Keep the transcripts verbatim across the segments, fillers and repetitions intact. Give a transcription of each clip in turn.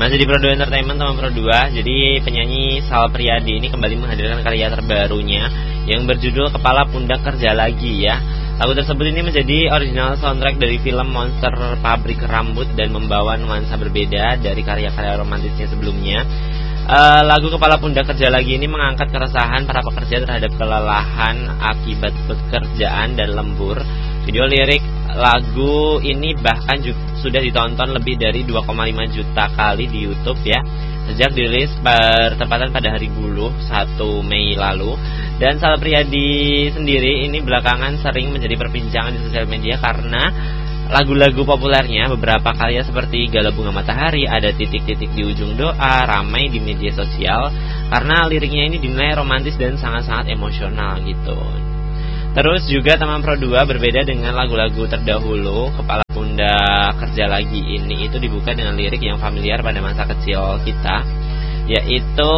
Masih di Pro dua Entertainment teman Pro dua. Jadi penyanyi Sal Priadi ini kembali menghadirkan karya terbarunya yang berjudul Kepala Pundak Kerja Lagi ya. Lagu tersebut ini menjadi original soundtrack dari film Monster Pabrik Rambut dan membawa nuansa berbeda dari karya-karya romantisnya sebelumnya. Uh, lagu Kepala Pundak Kerja Lagi ini mengangkat keresahan para pekerja terhadap kelelahan akibat pekerjaan dan lembur. Video lirik lagu ini bahkan juga sudah ditonton lebih dari dua koma lima juta kali di YouTube ya, sejak dirilis bertepatan pada hari buruh satu Mei lalu. Dan Sal Priadi sendiri ini belakangan sering menjadi perbincangan di sosial media karena lagu-lagu populernya, beberapa karya seperti Gala Bunga Matahari, Ada Titik-Titik di Ujung Doa, ramai di media sosial karena liriknya ini dinilai romantis dan sangat-sangat emosional gitu. Terus juga teman Pro dua berbeda dengan lagu-lagu terdahulu. Kepala Pundak Kerja Lagi ini itu dibuka dengan lirik yang familiar pada masa kecil kita, yaitu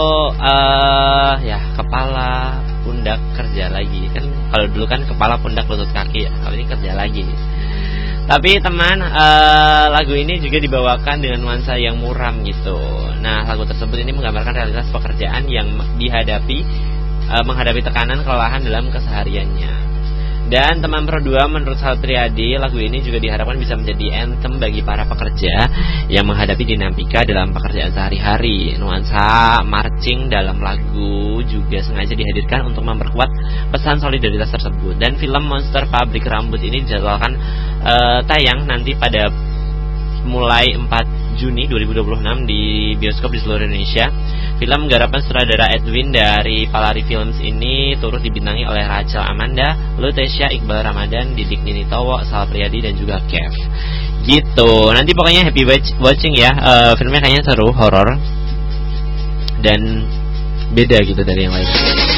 uh, ya kepala pundak kerja lagi. Kan kalau dulu kan kepala pundak lutut kaki ya, kalau ini kerja lagi. Tapi teman, uh, lagu ini juga dibawakan dengan nuansa yang muram gitu. Nah, lagu tersebut ini menggambarkan realitas pekerjaan yang dihadapi, uh, menghadapi tekanan kelelahan dalam kesehariannya. Dan teman Pro dua, menurut Sal Priadi, lagu ini juga diharapkan bisa menjadi anthem bagi para pekerja yang menghadapi dinamika dalam pekerjaan sehari-hari. Nuansa marching dalam lagu juga sengaja dihadirkan untuk memperkuat pesan solidaritas tersebut. Dan film Monster Pabrik Rambut ini dijadwalkan uh, tayang nanti pada mulai empat Juni dua ribu dua puluh enam di bioskop di seluruh Indonesia. Film garapan sutradara Edwin dari Palari Films ini turut dibintangi oleh Rachel Amanda, Lutesya, Iqbal Ramadan, Didik Ninitowo, Sal Priadi dan juga Kev. Gitu. Nanti pokoknya happy watching ya. Uh, filmnya kayaknya seru, horor dan beda gitu dari yang lain.